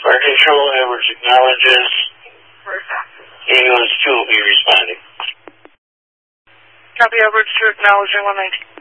Fire Control, Edwards acknowledges. Ambulance 2 will be responding. Copy, Edwards 2 acknowledging 119.